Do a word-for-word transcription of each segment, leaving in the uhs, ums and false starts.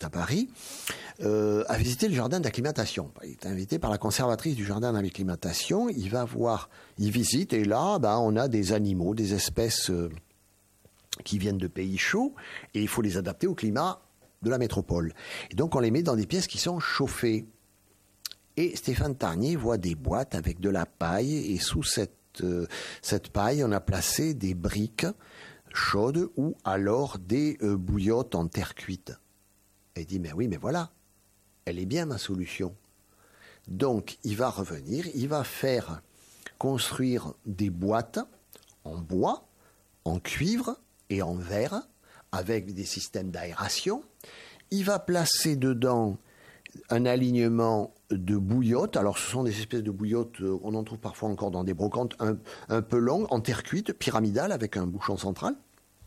à Paris, euh, a visité le jardin d'acclimatation. Il est invité par la conservatrice du jardin d'acclimatation. Il va voir, il visite, et là, ben, on a des animaux, des espèces euh, qui viennent de pays chauds, et il faut les adapter au climat de la métropole. Et donc, on les met dans des pièces qui sont chauffées. Et Stéphane Tarnier voit des boîtes avec de la paille, et sous cette, euh, cette paille, on a placé des briques chaudes ou alors des euh, bouillottes en terre cuite. Et il dit, mais oui, mais voilà, elle est bien ma solution. Donc, il va revenir, il va faire construire des boîtes en bois, en cuivre et en verre, avec des systèmes d'aération. Il va placer dedans un alignement de bouillottes. Alors, ce sont des espèces de bouillottes, on en trouve parfois encore dans des brocantes, un, un peu longues, en terre cuite, pyramidale, avec un bouchon central.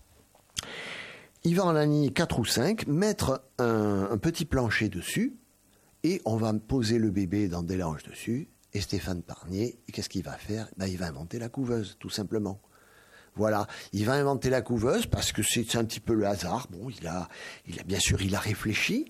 Il va en aligner quatre ou cinq, mettre un, un petit plancher dessus, et on va poser le bébé dans des langes dessus. Et Stéphane Tarnier, qu'est-ce qu'il va faire? Ben, il va inventer la couveuse, tout simplement. Voilà, il va inventer la couveuse parce que c'est un petit peu le hasard. Bon, il a, il a bien sûr, il a réfléchi.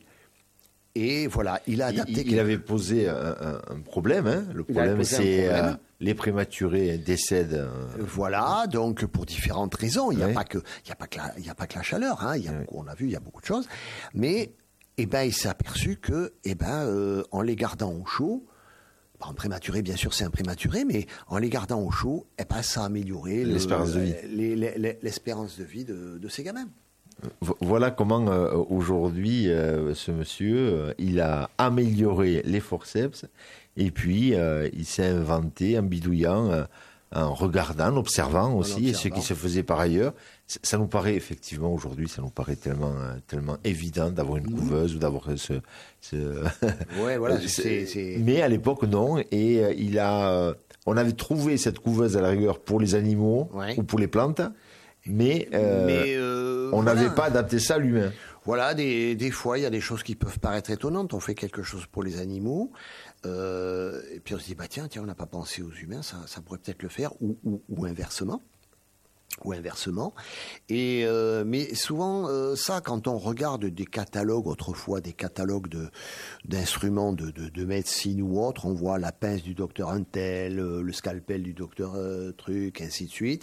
Et voilà, il a adapté. Il, il, il avait posé un, un, un problème. Hein. Le problème, c'est euh, les prématurés décèdent. Euh... Voilà, donc pour différentes raisons. Il n'y a, ouais. a pas que la, il y a pas que la chaleur. Hein. Il y a ouais. beaucoup, on a vu, il y a beaucoup de choses. Mais eh ben, il s'est aperçu que, eh ben, euh, en les gardant au chaud, en prématuré, bien sûr, c'est un prématuré, mais en les gardant au chaud, eh ben, ça a amélioré l'espérance de vie, les, les, les, l'espérance de vie de, de ces gamins. Voilà comment euh, aujourd'hui euh, ce monsieur euh, il a amélioré les forceps et puis euh, il s'est inventé en bidouillant, euh, en regardant, en observant aussi, en observant. Ce qui se faisait par ailleurs. C- ça nous paraît effectivement aujourd'hui, ça nous paraît tellement euh, tellement évident d'avoir une couveuse mmh. ou d'avoir ce. ce ouais, voilà. c'est, c'est... Mais à l'époque non, et euh, il a, euh, on avait trouvé cette couveuse à la rigueur pour les animaux ouais. ou pour les plantes. Mais, euh, Mais euh, on n'avait voilà. pas adapté ça à l'humain. Voilà, des, des fois, il y a des choses qui peuvent paraître étonnantes. On fait quelque chose pour les animaux, euh, et puis on se dit, bah tiens, tiens, on n'a pas pensé aux humains, ça, ça pourrait peut-être le faire, ou, ou, ou inversement. Ou inversement. Et, euh, mais souvent, euh, ça, quand on regarde des catalogues, autrefois, des catalogues de, d'instruments de, de, de médecine ou autre, on voit la pince du docteur Untel, euh, le scalpel du docteur euh, truc, ainsi de suite.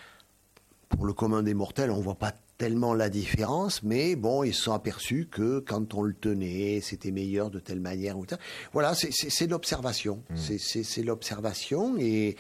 Pour le commun des mortels, on ne voit pas tellement la différence, mais bon, ils se sont aperçus que quand on le tenait, c'était meilleur de telle manière ou telle. Voilà, c'est, c'est, c'est l'observation. Mmh. C'est, c'est, c'est l'observation et,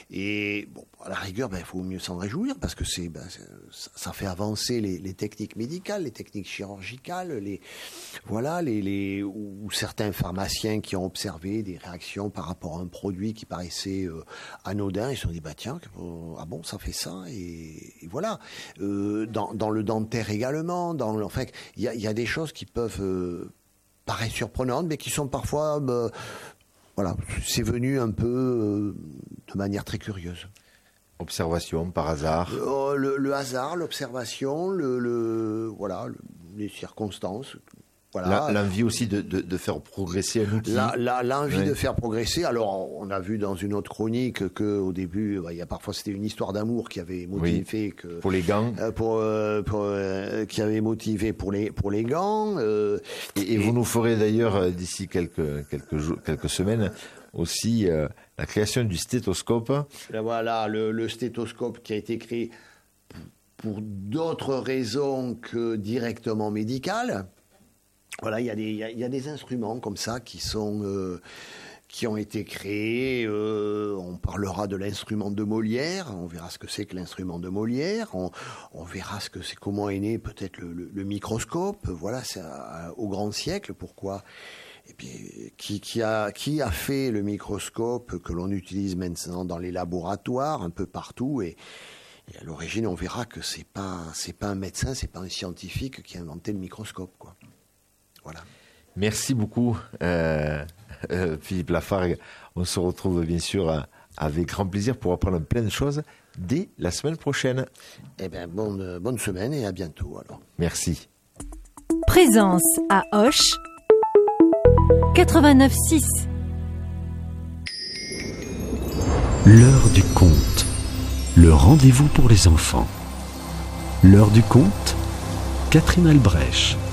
et bon, à la rigueur, ben, il faut mieux s'en réjouir parce que c'est, ben, c'est, ça fait avancer les, les techniques médicales, les techniques chirurgicales, les, voilà, les, les, ou, ou certains pharmaciens qui ont observé des réactions par rapport à un produit qui paraissait euh, anodin, ils se sont dit, bah tiens, euh, ah bon, ça fait ça et, et voilà. Euh, dans, dans le dentaire également, dans le, enfin, il y a, y a des choses qui peuvent euh, paraître surprenantes, mais qui sont parfois, euh, voilà, c'est venu un peu euh, de manière très curieuse. Observation par hasard. Euh, le, le hasard, l'observation, le, le voilà, le, les circonstances. Voilà. La, l'envie aussi de, de, de faire progresser un outil. La, la, l'envie ouais. de faire progresser. Alors, on a vu dans une autre chronique qu'au début, bah, il y a parfois c'était une histoire d'amour qui avait motivé oui. que pour les gants, euh, pour, euh, pour euh, qui avait motivé pour les pour les gants. Euh, et, et, et vous nous ferez d'ailleurs d'ici quelques quelques jours, quelques semaines aussi euh, la création du stéthoscope. Là, voilà, le, le stéthoscope qui a été créé pour, pour d'autres raisons que directement médicales. Voilà, il y a des, il y a, il y a des instruments comme ça qui sont, euh, qui ont été créés. Euh, on parlera de l'instrument de Molière. On verra ce que c'est que l'instrument de Molière. On, on verra ce que c'est, comment est né peut-être le, le, le microscope. Voilà, c'est à, au grand siècle. Pourquoi? Et puis, qui, qui a, qui a fait le microscope que l'on utilise maintenant dans les laboratoires, un peu partout et Et à l'origine, on verra que c'est pas, c'est pas un médecin, c'est pas un scientifique qui a inventé le microscope, quoi. Voilà. Merci beaucoup, euh, euh, Philippe Lafargue. On se retrouve bien sûr euh, avec grand plaisir pour apprendre plein de choses dès la semaine prochaine. Eh bien, bonne, bonne semaine et à bientôt alors. Merci. Présence à Auch quatre-vingt-neuf six. L'heure du conte. Le rendez-vous pour les enfants. L'heure du conte, Catherine Albrecht.